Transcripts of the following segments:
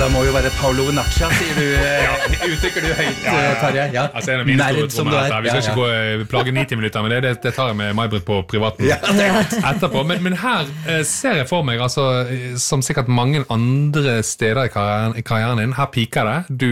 det må jo være Paolo Naccia, sier du. Uttrykker du høyt, Tarjei? Ja. Altså, en av mine store trommer dette. Vi skal ikke gå plage 90 minutter, men det tar jeg med May-Britt på privaten etterpå. Men her ser jeg for meg, altså, som sikkert mange andre steder i karrieren din, her piker det. Du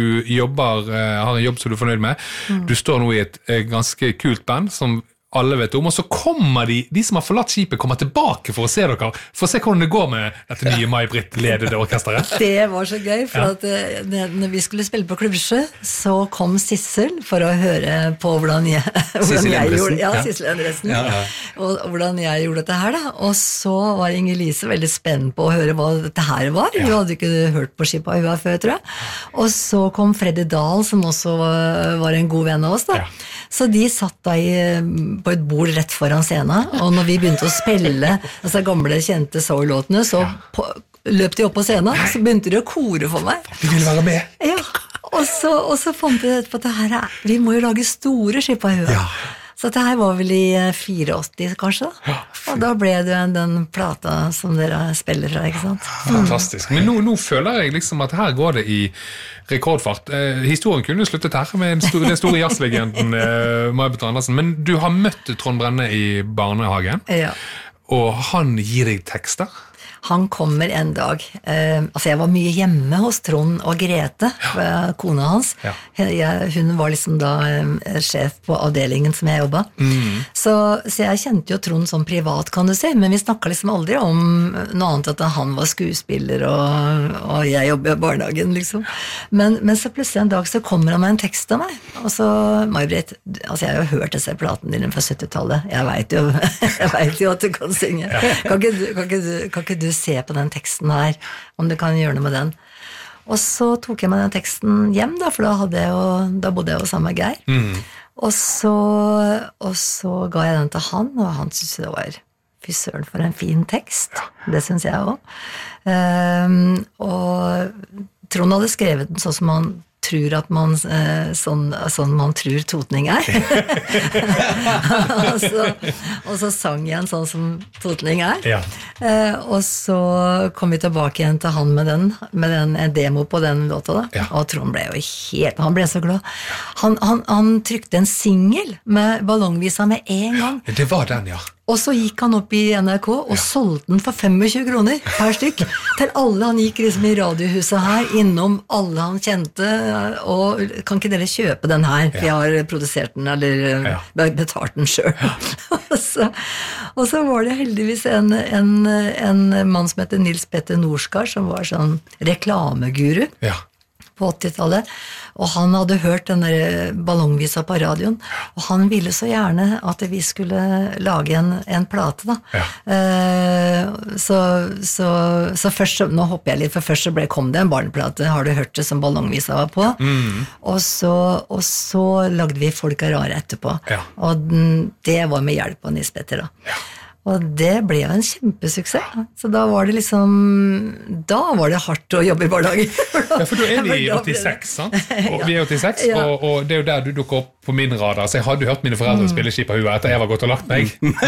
har en jobb som du er fornøyd med. Du står nå i et ganske kult band som alle vet om, og så kommer de som har forlatt skipet, kommer tilbake for å se dere, for å se hvordan det går med dette nye May-Britt ledede orkesteret. Det var så gøy, for at når vi skulle spille på Klubbsjø, så kom Sissel for å høre på hvordan jeg gjorde, Sissel Endresen, og hvordan jeg gjorde dette her da, og så var Inger-Lise veldig spent på å høre hva dette her var. Hun hadde ikke hørt på skipet hun var før, tror jeg. Og så kom Freddy Dahl, som også var en god venn av oss da. Så de satt da på et bord rett foran scenen, og når vi begynte å spille altså gamle, kjente soul-låtene, så løp de opp på scenen, så begynte de å kore for meg. De ville være med. Ja, og så fant vi på at vi må jo lage store skip av huet. Så dette her var vel i 84 kanskje, og da ble det den plata som dere spiller fra, ikke sant? Fantastisk. Men nå føler jeg liksom at her går det i rekordfart. Historien kunne sluttet her med den store jazzlegenden May-Britt Andersen, men du har møtt Trond Brenne i barnehagen, og han gir deg tekster. Han kommer en dag, altså jeg var mye hjemme hos Trond og Grete, kona hans. Hun var liksom da sjef på avdelingen som jeg jobbet. Så jeg kjente jo Trond som privat, kan du si, men vi snakket liksom aldri om noe annet at han var skuespiller, og jeg jobber i barnehagen, liksom. Men så plutselig en dag så kommer han med en tekst av meg, og så, May-Britt, altså jeg har jo hørt disse platene dine fra 70-tallet, jeg vet jo at du kan synge. Kan ikke du se på den teksten her, om du kan gjøre noe med den. Og så tok jeg med den teksten hjem, da, for da bodde jeg jo sammen med Geir. Og så ga jeg den til han, og han syntes det var fy søren for en fin tekst. Det synes jeg også. Og Trond hadde skrevet den sånn som han tror at man sånn man tror totning og så sang jeg en sånn som totning og så kom vi tilbake igjen til han med en demo på den låta da, og Trond ble jo han ble så glad han trykte en single med ballongvisa med en gang det var den, og så gikk han opp i NRK og solgte den for 25 kroner per stykk til alle. Han gikk liksom i radiohuset her, innom alle han kjente, og kan ikke dere kjøpe den her? For jeg har produsert den, eller betalt den selv. Og så var det heldigvis en mann som heter Nils Petter Norskar, som var sånn reklameguru. På 80-tallet, og han hadde hørt den der ballongvisa på radioen, og han ville så gjerne at vi skulle lage en plate da. Så først, nå hopper jeg litt, for først så kom det en barneplate, har du hørt det som ballongvisa var på, og så lagde vi Folk rare etterpå, og det var med hjelp av Nils Petter da. Og det ble jo en kjempesuksess. Så da var det hardt å jobbe i barnehage. For da vi i 86, sant? Og vi 86, og det jo der du dukker opp på min radar. Så jeg hadde hørt mine foreldre spille skip av huet etter jeg var gått og lagt meg.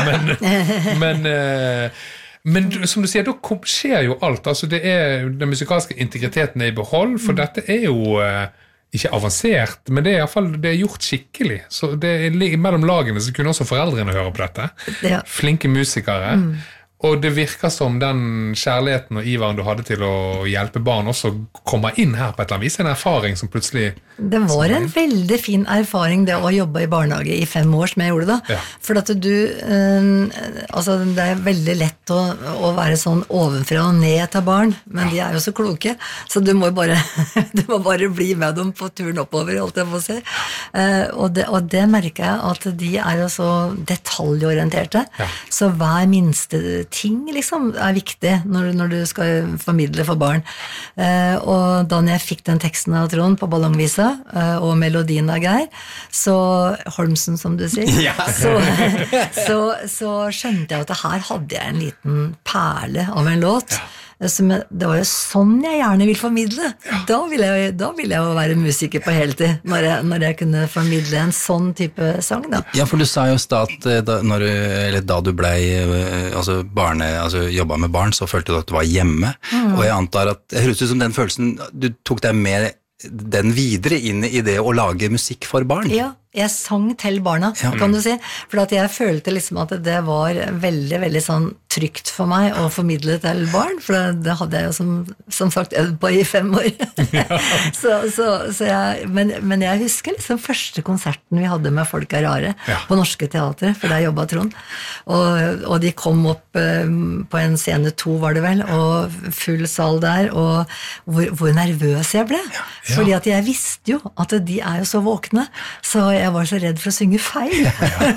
Men som du sier, da skjer jo alt. Altså den musikalske integriteten i behold, for dette jo ikke avansert, men det I hvert fall det gjort skikkelig. Så det mellom lagene så kunne også foreldrene høre på dette. Flinke musikere. Og det virker som den kjærligheten og iveren du hadde til å hjelpe barn også kommer inn her på et eller annet vis. En erfaring som plutselig... Det var en veldig fin erfaring det å jobbe i barnehage i 5 år som jeg gjorde da. For at altså det veldig lett å være sånn ovenfra og ned til barn, men de jo så kloke, så du må bare bli med dem på turen oppover, holdt jeg på å si. Og det merker jeg at de jo så detaljorienterte, så hver minste ting liksom viktig når du skal formidle for barn. Og da jeg fikk den teksten av Trond på ballongvisa, og melodien av Geir, så Holmsen som du sier, så skjønte jeg at her hadde jeg en liten perle av en låt, det var jo sånn jeg gjerne vil formidle. Da vil jeg jo være musiker på heltid, når jeg kunne formidle en sånn type sang, da. Ja, for du sa jo at da du ble jobba med barn, så følte du at du var hjemme, og jeg antar at det høres ut som den følelsen, du tok deg med den videre inn i det å lage musikk for barn. Ja, jeg sang til barna, kan du si, for at jeg følte liksom at det var veldig, veldig sånn trygt for meg å formidle til barn, for det hadde jeg jo som sagt øvd på i 5 år. Men jeg husker liksom første konserten vi hadde med Folk rare på Norske Teatre, for der jobbet Trond, og de kom opp på en scene 2 var det vel, og full sal der, og hvor nervøs jeg ble, fordi at jeg visste jo at de er jo så våkne, så jeg var så redd for å synge feil.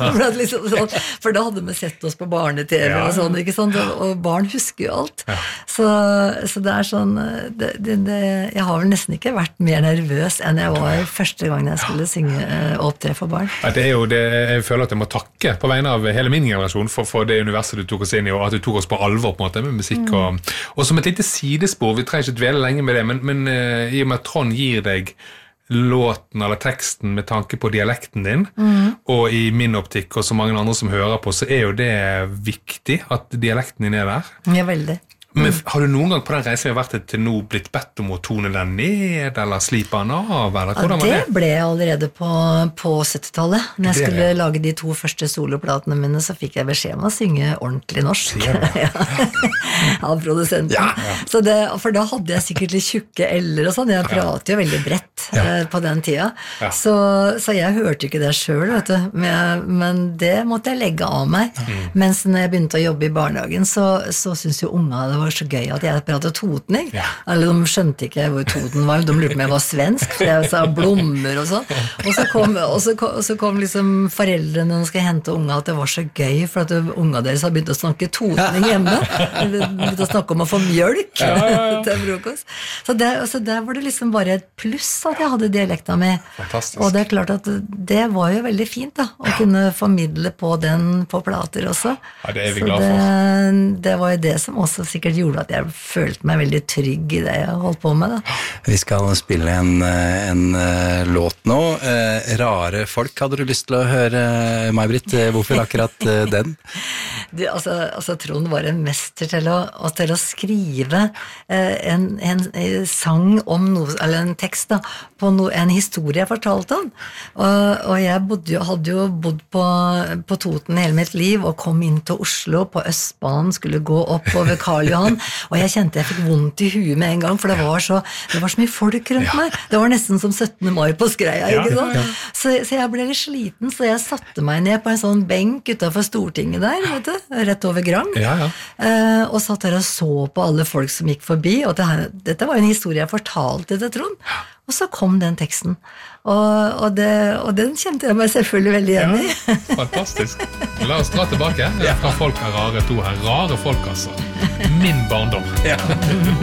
For da hadde vi sett oss på barne-TV og sånn, ikke sant? Og barn husker jo alt. Så det er sånn, jeg har vel nesten ikke vært mer nervøs enn jeg var første gang jeg skulle synge og opptre for barn. Det er jo det, jeg føler at jeg må takke på vegne av hele min generasjon for det universet du tok oss inn i, og at du tok oss på alvor på en måte med musikk. Og som et lite sidespor, vi trenger ikke dvele lenge med det, men i og med at Trond gir deg låten eller teksten med tanke på dialekten din, og i min optikk og så mange andre som hører på, så er jo det viktig at dialekten din er der. Ja, veldig. Men har du noen gang på den reisen vi har vært til nå blitt bedt om å tone den ned, eller slipe den av, eller hvordan var det? Det ble jeg allerede på 70-tallet. Når jeg skulle lage de 2 første soloplatene mine, så fikk jeg beskjed om å synge ordentlig norsk. Av produsenten. For da hadde jeg sikkert litt tjukke eller og sånn. Jeg prater jo veldig bredt på den tida. Så jeg hørte ikke det selv, vet du. Men det måtte jeg legge av meg. Mens når jeg begynte å jobbe i barnehagen, så synes jo unga det var så gøy at jeg pratet totning. Eller de skjønte ikke hvor Toten var, de lurte på om jeg var svensk, for jeg sa blommer og sånn. Og så kom liksom foreldrene når de skulle hente unga, at det var så gøy, for at unga deres har begynt å snakke totning hjemme. Begynt å snakke om å få mjølk til frokost. Så der var det liksom bare et pluss at jeg hadde dialekta med. Fantastisk. Og det er klart at det var jo veldig fint da, å kunne formidle på den på plater også. Ja, det er vi glad for. Det var jo det som også sikkert gjorde at jeg følte meg veldig trygg i det jeg holdt på med da. Vi skal spille en låt nå. Rare folk hadde du lyst til å høre, May-Britt. Hvorfor akkurat den? Trond var en mester til å skrive en sang om noe, eller en tekst da, på en historie jeg fortalte han. Og jeg hadde jo bodd på Toten hele mitt liv, og kom inn til Oslo på Østbanen, skulle gå opp over Karl Johan, og jeg kjente jeg fikk vondt i huet med en gang, for det var så mye folk rundt meg. Det var nesten som 17. mai på Skreia, ikke sant? Så jeg ble litt sliten, så jeg satte meg ned på en sånn benk utenfor Stortinget der, vet du, rett over Grang, og satt der og så på alle folk som gikk forbi, og dette var en historie jeg fortalte til Trond, og så kom den teksten, og den kjente jeg meg selvfølgelig veldig igjen i. Fantastisk. La oss dra tilbake fra Folk rare 2 her. Rare folk, altså. Min barndom.